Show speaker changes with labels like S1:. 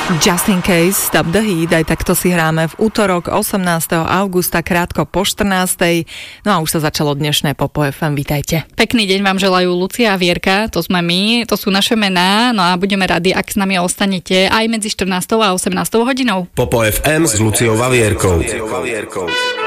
S1: Just in case, Stop the Heat, aj takto si hráme v útorok 18. augusta, krátko po 14. No a už sa začalo dnešné Popo FM, vítajte.
S2: Pekný deň vám želajú Lucia a Vierka, to sme my, to sú naše mená, no a budeme radi, ak s nami ostanete aj medzi 14. a 18. hodinou.
S3: Popo FM s Luciou a Vierkou.